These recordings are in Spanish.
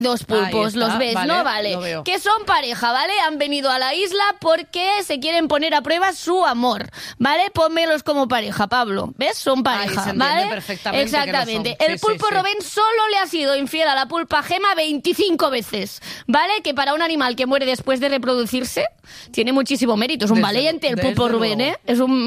Dos pulpos, los ves, vale, ¿no? Vale. lo veo. Que son pareja, ¿vale? Han venido a la isla porque se quieren poner a prueba su amor, ¿vale? Pónmelos como pareja, Pablo. ¿Ves? Son pareja, se entiende ¿vale? perfectamente. Exactamente. Que lo son. El Sí, pulpo sí, sí. Rubén solo le ha sido infiel a la pulpa Gema 25 veces, ¿vale? Que para un animal que muere después de reproducirse tiene muchísimo mérito. Es un valiente el pulpo Rubén, ¿eh? Es un...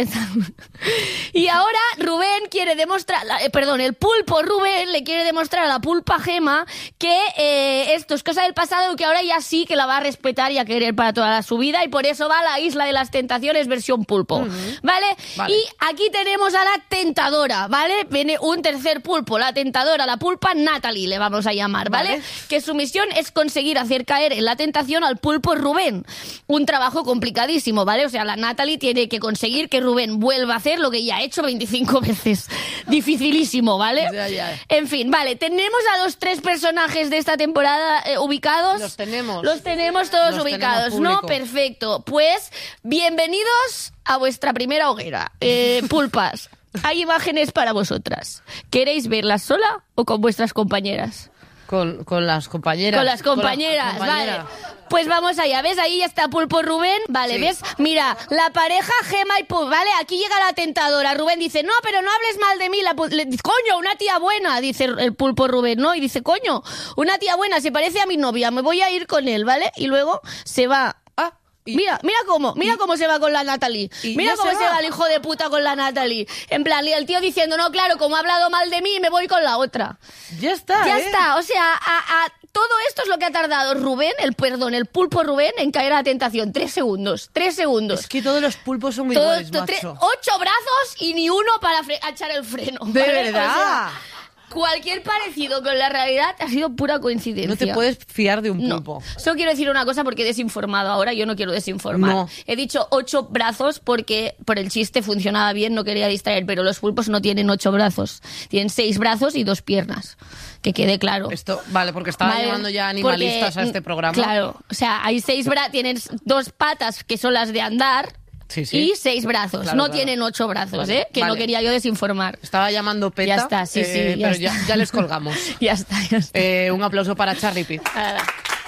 Y ahora Rubén quiere demostrar... el pulpo Rubén le quiere demostrar a la pulpa Gema que esto es cosa del pasado, que ahora ya sí que la va a respetar y a querer para toda su vida, y por eso va a la Isla de las Tentaciones versión pulpo, ¿vale? Y aquí tenemos a la tentadora, ¿vale? Viene un tercer pulpo, la tentadora, la pulpa Natalie le vamos a llamar, ¿vale? Que su misión es conseguir hacer caer en la tentación al pulpo Rubén. Un trabajo complicadísimo, ¿vale? O sea, la Natalie tiene que conseguir que Rubén vuelva a hacer lo que ya ha hecho 25 veces. Dificilísimo, ¿vale? Ya. En fin, vale, tenemos a los 3 personajes de esta temporada ubicados. Los tenemos. Los tenemos todos Los ubicados, tenemos ¿no? público. Perfecto. Pues, bienvenidos a vuestra primera hoguera. Pulpas, hay imágenes para vosotras. ¿Queréis verlas sola o con vuestras compañeras? Con las compañeras. Con las compañeras, vale. Pues vamos allá, ¿ves? Ahí ya está Pulpo Rubén, vale, Sí. ¿ves? Mira, la pareja Gema y Pulpo, ¿vale? Aquí llega la tentadora. Rubén dice, no, pero no hables mal de mí. Coño, una tía buena, dice el Pulpo Rubén, ¿no? Y dice, coño, una tía buena, se parece a mi novia, me voy a ir con él, ¿vale? Y luego se va... Mira cómo se va con la Natalie. Mira cómo se va el hijo de puta con la Natalie. En plan, y el tío diciendo, no, claro, como ha hablado mal de mí, me voy con la otra. Ya está, Ya está, o sea, todo esto es lo que ha tardado Rubén, el pulpo Rubén, en caer a la tentación. 3 segundos, 3 segundos. Es que todos los pulpos son muy Todo iguales, esto, macho. 8 brazos y ni uno para echar el freno. ¿De ¿vale? verdad? O sea, cualquier parecido con la realidad ha sido pura coincidencia. No te puedes fiar de un pulpo. No. Solo quiero decir una cosa porque he desinformado ahora. Yo no quiero desinformar. No. He dicho 8 brazos porque por el chiste funcionaba bien, no quería distraer, pero los pulpos no tienen 8 brazos. Tienen 6 brazos y 2 piernas. Que quede claro. Esto, vale, porque estaba Vale, llamando ya animalistas porque, a este programa. Claro, o sea, hay 6 brazos, tienen 2 patas que son las de andar. Sí, sí. Y 6 brazos. Claro, no claro. tienen 8 brazos, Vale, que no vale. quería yo desinformar. Estaba llamando PETA. Ya está, sí, pero está. ya les colgamos. Ya está. Un aplauso para Charlie Pitt. Nada.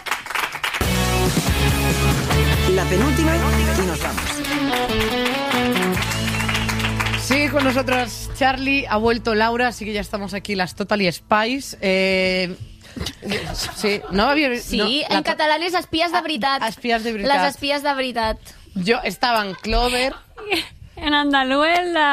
La penúltima y nos vamos. Sigue con nosotros Charlie, ha vuelto Laura, así que ya estamos aquí las Totally Spice. Sí, no había... Sí, no, en catalán es espías de veritat. Espías de veritat. Las espías de veritat. Yo estaba en Clover. En andaluz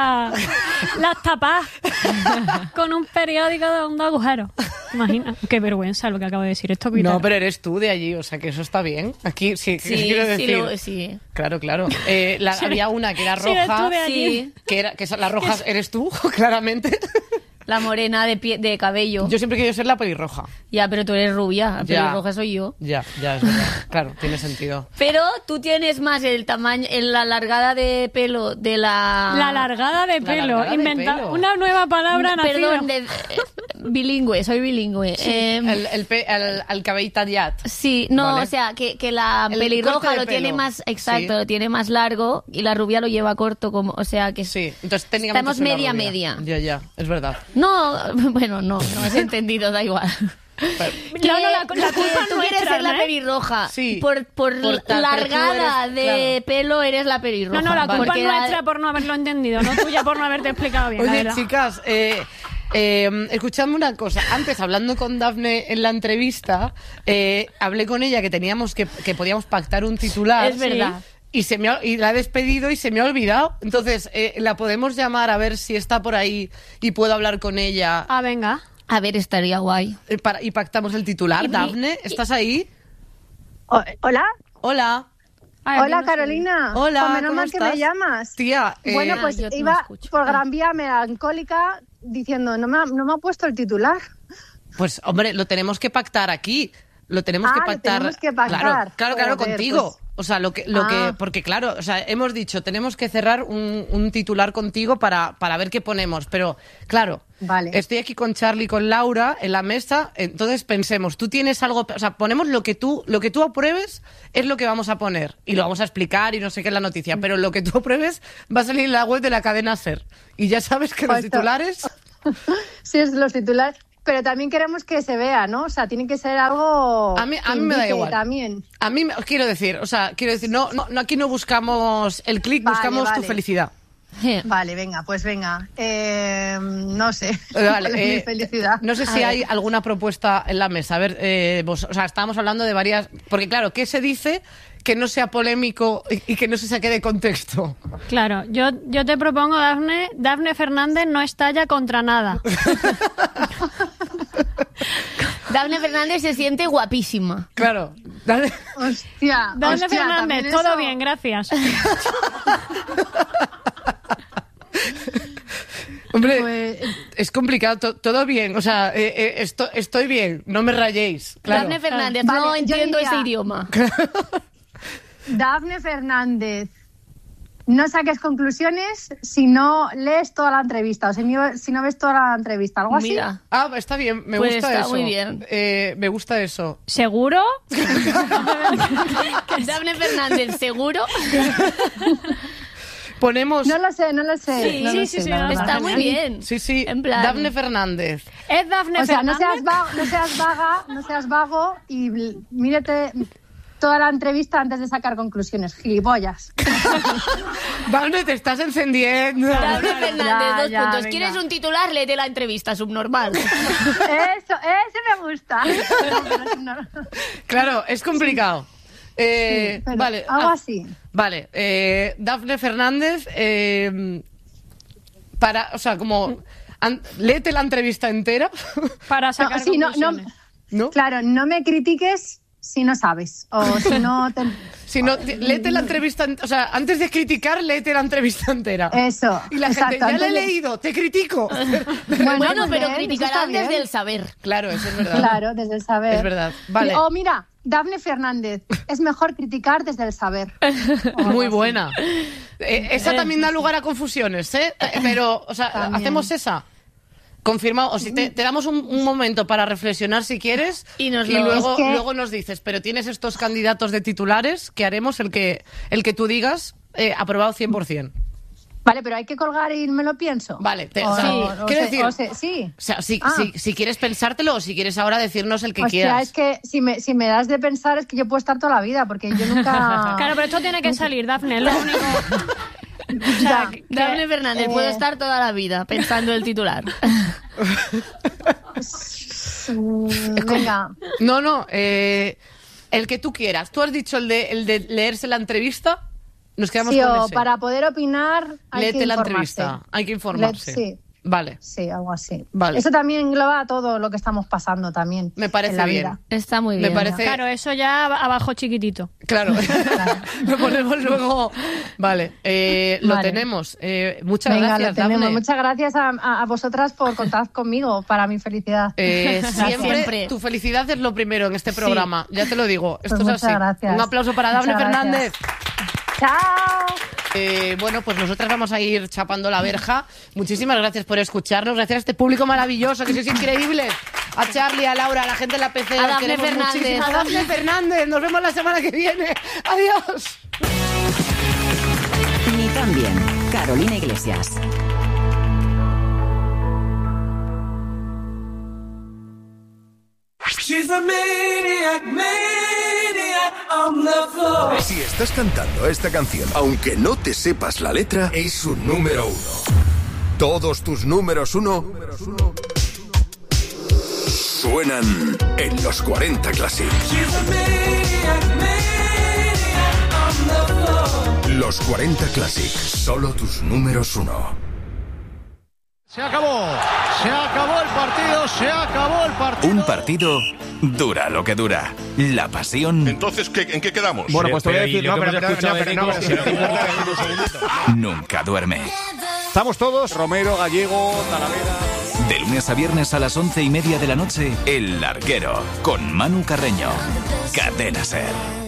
las tapas con un periódico de un agujero. Imagina, qué vergüenza lo que acabo de decir. Esto No, pero eres tú de allí, o sea que eso está bien. Aquí sí, Sí, quiero decir. sí. Claro. Había una que era Sí, eres roja. tú de allí. Sí. La roja eres tú, claramente. La morena de cabello. Yo siempre he querido ser la pelirroja. Ya, pero tú eres rubia. La Ya. pelirroja soy yo. Ya, es verdad. Claro, tiene sentido. Pero tú tienes más el tamaño, la largada de pelo de la... La largada de La pelo. largada de Inventa pelo. una nueva palabra nacida. Perdón, bilingüe, soy bilingüe. El cabell tallat. Sí, no, Vale. o sea, que la El corte pelirroja de lo tiene pelo. más, exacto, Sí. lo tiene más largo y la rubia lo lleva corto, como, o sea que... Sí, entonces técnicamente Estamos soy la media. rubia. Ya, es verdad. No, bueno, no has entendido, da igual. Pero- Claro, la culpa tú es quieres nuestra, ser la ¿no? pelirroja. Sí. Por tal, largada pero tú eres- de pelo eres la pelirroja. No, la culpa Porque es nuestra por no haberlo entendido, no tuya por no haberte explicado bien. la Oye, verdad. chicas, escuchadme una cosa. Antes, hablando con Dafne en la entrevista, hablé con ella que podíamos pactar un titular. Es verdad. Y la he despedido y se me ha olvidado. Entonces, la podemos llamar a ver si está por ahí y puedo hablar con ella. Ah, venga. A ver, estaría guay. Y pactamos el titular. Dafne, ¿estás ahí? Hola. Hola. Ay, Hola, no sé. Carolina. Hola, Pues menos ¿cómo mal que estás? me llamas. Tía, Bueno, pues yo te iba escucho. por Gran Vía melancólica diciendo, no me ha puesto el titular. pues hombre, lo tenemos que pactar aquí. Lo tenemos que Lo pactar. tenemos que pactar. Claro, Joder, contigo. pues. O sea, porque claro, o sea, hemos dicho, tenemos que cerrar un titular contigo para ver qué ponemos. Pero, claro, Vale. estoy aquí con Charlie y con Laura en la mesa, entonces pensemos, tú tienes algo, o sea, ponemos lo que tú apruebes es lo que vamos a poner. Y lo vamos a explicar y no sé qué es la noticia, pero lo que tú apruebes va a salir en la web de la cadena SER. Y ya sabes que los Pues titulares... Sí, es los titulares. pero también queremos que se vea, ¿no? O sea, tiene que ser algo A mí que me da indique igual. También. A mí, quiero decir, no, aquí no buscamos el clic, Vale, buscamos tu vale. felicidad. Vale, venga, pues venga. No sé. Vale, ¿Cuál es mi felicidad? no sé si hay alguna propuesta en la mesa. A ver, estábamos hablando de varias... Porque claro, ¿qué se dice que no sea polémico y que no se saque de contexto? Claro, yo te propongo, Dafne Fernández no estalla contra nada. Dafne Fernández se siente guapísima. Claro. Dale. Hostia, Dafne hostia, Fernández, también todo eso. bien, gracias. Hombre, Pues- es complicado. Todo bien. O sea, estoy bien. No me rayéis. Claro. Dafne Fernández, Vale, no yo entiendo diría- ese idioma. Dafne Fernández, no saques conclusiones si no lees toda la entrevista o si no ves toda la entrevista, algo así. Mira, Ah, está bien. Me Pues gusta está eso. muy bien. Me gusta eso. ¿Seguro? Dafne Fernández, ¿seguro? Ponemos... No lo sé. Sí, no lo sí, sé, sí, la no, verdad. Está muy bien. Sí. En plan, Dafne Fernández. ¿Es Dafne O sea, no Fernández? seas vago y mírate toda la entrevista antes de sacar conclusiones, gilipollas. Dafne, te estás encendiendo. Dafne Fernández, dos Ya, puntos. venga. ¿Quieres un titular? Léete la entrevista, subnormal. Eso, ese me gusta. No, pero no. Claro, es complicado. Pero Vale. algo así. Vale. Dafne Fernández, léete la entrevista entera. Para sacar No, sí, no, conclusiones. ¿No? Claro, no me critiques si no sabes o si no te... Si no, léete la entrevista, o sea, antes de criticar, léete la entrevista entera. Eso, Y la exacto, gente, ya la he antes de- leído, te critico. Bueno, muy pero bien, criticarán eso está desde bien. el saber. Claro, eso es verdad. Claro, desde el saber. Es verdad. Vale. O mira, Dafne Fernández, es mejor criticar desde el saber. Muy buena. Esa también da lugar a confusiones, ¿eh? Pero, o sea, También. hacemos esa. Confirmado. O si te damos un momento para reflexionar si quieres Y nos lo- luego, Es que- luego nos dices, pero tienes estos candidatos de titulares que haremos el que tú digas aprobado 100%. Vale, pero hay que colgar y me lo pienso. Vale, O- quiero decir, sí. o sea, Ah. si quieres pensártelo o si quieres ahora decirnos el que Hostia, quieras. es que si me das de pensar es que yo puedo estar toda la vida, porque yo nunca... Claro, pero esto tiene que salir, Dafne, es lo único. O Ya. sea, Dafne Fernández, puedo estar toda la vida pensando el titular. Venga. No, el que tú quieras. Tú has dicho el de leerse la entrevista. Nos quedamos Sí, con o ese. para poder opinar hay Léete que la informarse. entrevista. Hay que informarse. Sí, Vale. sí, algo así. Vale. Eso también engloba todo lo que estamos pasando también. Me parece en la bien. vida. Está muy Me bien. parece... claro, eso ya abajo chiquitito. Claro. Lo ponemos luego. Vale. Lo Vale. tenemos. Muchas Venga, gracias, lo tenemos. Dafne. Muchas gracias a vosotras por contar conmigo para mi felicidad. Siempre tu felicidad es lo primero en este programa. Ya te lo digo. Esto Pues es así. muchas gracias. Un aplauso para Dafne Muchas Fernández. ¡Chao! Bueno, pues nosotras vamos a ir chapando la verja. Muchísimas gracias por escucharnos. Gracias a este público maravilloso, que sois increíbles. A Charlie, a Laura, a la gente de la PC. A os Dafne queremos Fernández. muchísimo. A Dafne Fernández. Nos vemos la semana que viene. Adiós. Ni tan bien. Carolina Iglesias. Si estás cantando esta canción, aunque no te sepas la letra, es un número uno. Todos tus números uno suenan en los 40 Classic. Los 40 Classic, solo tus números uno. Se acabó el partido, se acabó el partido. Un partido dura lo que dura. La pasión Entonces, ¿en qué quedamos? Bueno, pues te voy a decir, nunca duerme. Estamos todos, Romero, Gallego, Talavera. De lunes a viernes a las 11:30 de la noche, El Larguero, con Manu Carreño. Cadena Ser.